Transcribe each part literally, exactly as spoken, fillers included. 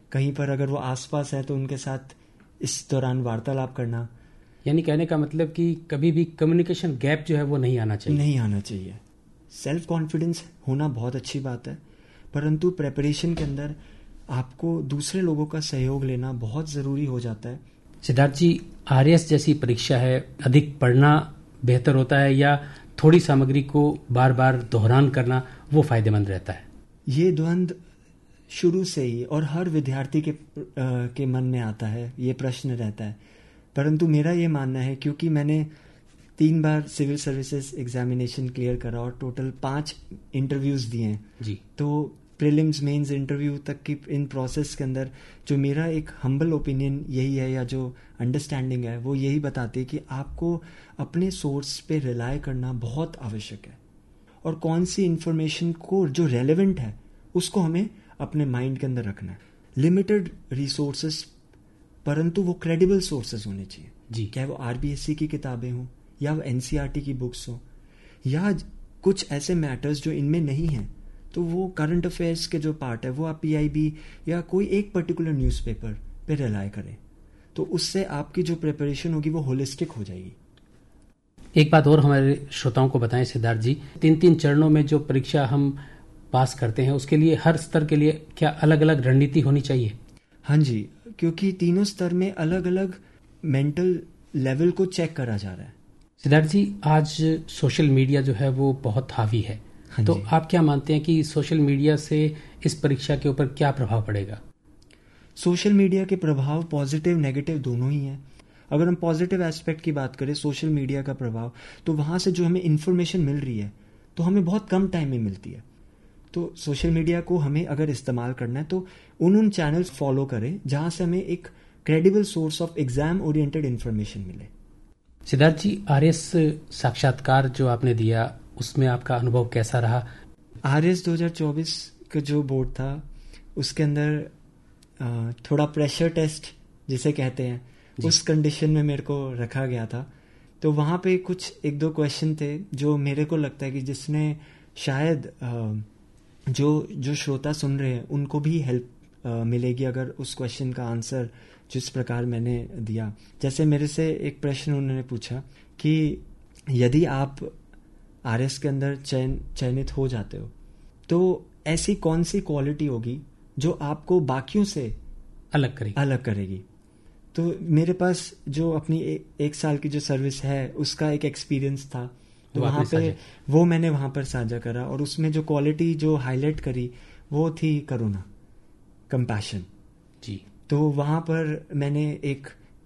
कहीं पर अगर वो आसपास है तो उनके साथ इस दौरान वार्तालाप करना। यानी कहने का मतलब कि कभी भी कम्युनिकेशन गैप जो है वो नहीं आना चाहिए। नहीं आना चाहिए। सेल्फ कॉन्फिडेंस होना बहुत अच्छी बात है, परंतु प्रेपरेशन के अंदर आपको दूसरे लोगों का सहयोग लेना बहुत ज़रूरी हो जाता है। सिद्धार्थ जी, आर एस जैसी परीक्षा है, अधिक पढ़ना बेहतर होता है या थोड़ी सामग्री को बार बार दोहरान करना वो फायदेमंद रहता है? ये द्वंद्व शुरू से ही और हर विद्यार्थी के, आ, के मन में आता है, ये प्रश्न रहता है। परंतु मेरा ये मानना है, क्योंकि मैंने तीन बार सिविल सर्विसेज एग्जामिनेशन क्लियर करा और टोटल पांच इंटरव्यूज दिए हैं जी, तो प्रीलिम्स मेंस इंटरव्यू तक की इन प्रोसेस के अंदर जो मेरा एक हम्बल ओपिनियन यही है या जो अंडरस्टैंडिंग है वो यही बताती है कि आपको अपने सोर्स पे रिलाय करना बहुत आवश्यक है, और कौन सी इंफॉर्मेशन को जो रेलेवेंट है उसको हमें अपने माइंड के अंदर रखना है। लिमिटेड रिसोर्सेस, परंतु वो क्रेडिबल सोर्सेज होने चाहिए जी। चाहे वो आरबीएससी की किताबें हों या वो एनसीईआरटी की बुक्स हों या कुछ ऐसे मैटर्स जो इनमें नहीं हैं, तो वो करंट अफेयर्स के जो पार्ट है वो आप पीआईबी या कोई एक पर्टिकुलर न्यूज़पेपर पे रिलाय करें, तो उससे आपकी जो प्रिपरेशन होगी वो होलिस्टिक हो जाएगी। एक बात और हमारे श्रोताओं को बताएं सिद्धार्थ जी, तीन तीन चरणों में जो परीक्षा हम पास करते हैं उसके लिए हर स्तर के लिए क्या अलग अलग रणनीति होनी चाहिए? हाँ जी, क्योंकि तीनों स्तर में अलग अलग मेंटल लेवल को चेक करा जा रहा है। सिद्धार्थ जी, आज सोशल मीडिया जो है वो बहुत हावी है, हाँ तो जी। आप क्या मानते हैं कि सोशल मीडिया से इस परीक्षा के ऊपर क्या प्रभाव पड़ेगा? सोशल मीडिया के प्रभाव पॉजिटिव नेगेटिव दोनों ही हैं। अगर हम पॉजिटिव एस्पेक्ट की बात करें सोशल मीडिया का प्रभाव, तो वहाँ से जो हमें इन्फॉर्मेशन मिल रही है तो हमें बहुत कम टाइम में मिलती है। तो सोशल मीडिया को हमें अगर इस्तेमाल करना है तो उन उन चैनल्स फॉलो करें जहाँ से हमें एक credible source of exam oriented information मिले। सिद्धार्थ जी, आरएस साक्षात्कार जो आपने दिया उसमें आपका अनुभव कैसा रहा? आरएस दो हज़ार चौबीस का जो बोर्ड था उसके अंदर थोड़ा प्रेशर टेस्ट जिसे कहते हैं उस कंडीशन में मेरे को रखा गया था। तो वहाँ पे कुछ एक दो क्वेश्चन थे जो मेरे को लगता है कि जिसने शायद जो जो श्रोता सुन रहे हैं उनको भी हेल्प मिलेगी अगर उस क्वेश्चन का आंसर जिस प्रकार मैंने दिया। जैसे मेरे से एक प्रश्न उन्होंने पूछा कि यदि आप आरएस के अंदर चयन चयनित हो जाते हो तो ऐसी कौन सी क्वालिटी होगी जो आपको बाकियों से अलग करेगी अलग करेगी। तो मेरे पास जो अपनी ए, एक साल की जो सर्विस है उसका एक एक्सपीरियंस था, तो वहाँ पे वो मैंने वहाँ पर साझा करा और उसमें जो क्वालिटी जो हाईलाइट करी वो थी करुणा, कंपैशन जी। तो वहाँ पर मैंने एक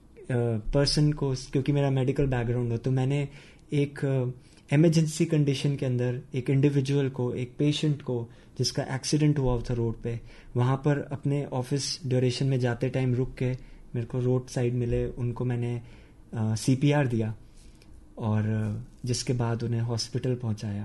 पर्सन uh, को, क्योंकि मेरा मेडिकल बैकग्राउंड हो, तो मैंने एक इमरजेंसी uh, कंडीशन के अंदर एक इंडिविजुअल को, एक पेशेंट को जिसका एक्सीडेंट हुआ था रोड पे, वहाँ पर अपने ऑफिस ड्यूरेशन में जाते टाइम रुक के मेरे को रोड साइड मिले, उनको मैंने सीपीआर uh, दिया और uh, जिसके बाद उन्हें हॉस्पिटल पहुँचाया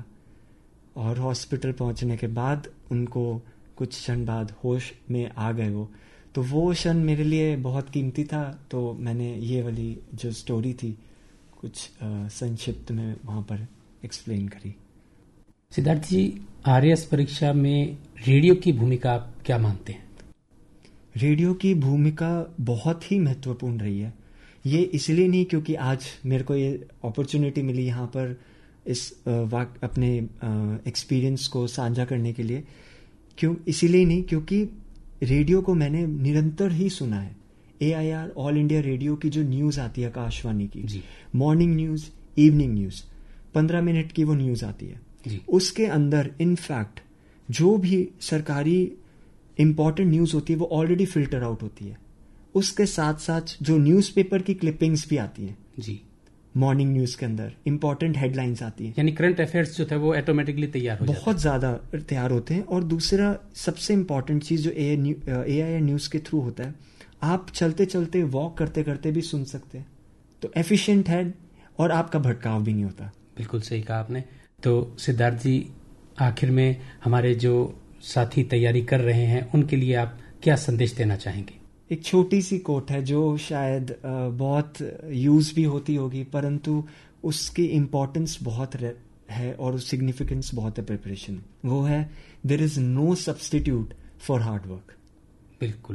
और हॉस्पिटल पहुँचने के बाद उनको कुछ क्षण बाद होश में आ गए वो। तो वो क्षण मेरे लिए बहुत कीमती था, तो मैंने ये वाली जो स्टोरी थी कुछ संक्षिप्त में वहाँ पर एक्सप्लेन करी। सिद्धार्थ जी, आरएस परीक्षा में रेडियो की भूमिका आप क्या मानते हैं? रेडियो की भूमिका बहुत ही महत्वपूर्ण रही है। ये इसलिए नहीं क्योंकि आज मेरे को ये अपॉर्चुनिटी मिली यहाँ पर इस वाक अपने एक्सपीरियंस को साझा करने के लिए, क्यों इसीलिए नहीं क्योंकि रेडियो को मैंने निरंतर ही सुना है। एआईआर ऑल इंडिया रेडियो की जो न्यूज़ आती है आकाशवाणी की, मॉर्निंग न्यूज़, इवनिंग न्यूज़, पंद्रह मिनट की वो न्यूज़ आती है जी। उसके अंदर इनफैक्ट जो भी सरकारी इंपॉर्टेंट न्यूज़ होती है वो ऑलरेडी फिल्टर आउट होती है। उसके साथ साथ जो न्यूज़पेपर की क्लिपिंग्स भी आती हैं जी, मॉर्निंग न्यूज के अंदर इंपॉर्टेंट हेडलाइंस आती हैं, यानी करंट अफेयर्स जो थे वो ऑटोमेटिकली तैयार हो जाते हैं, बहुत ज्यादा तैयार होते हैं। और दूसरा सबसे इंपॉर्टेंट चीज जो एआईआर न्यूज के थ्रू होता है, आप चलते चलते वॉक करते करते भी सुन सकते हैं, तो एफिशिएंट है और आपका भटकाव भी नहीं होता। बिल्कुल सही कहा आपने। तो सिद्धार्थ जी, आखिर में हमारे जो साथी तैयारी कर रहे हैं उनके लिए आप क्या संदेश देना चाहेंगे? एक छोटी सी कोट है जो शायद बहुत यूज भी होती होगी, परंतु उसकी इम्पोर्टेंस बहुत है और सिग्निफिकेंस बहुत है प्रिपरेशन। वो है, there is no substitute for hard work. बिल्कुल।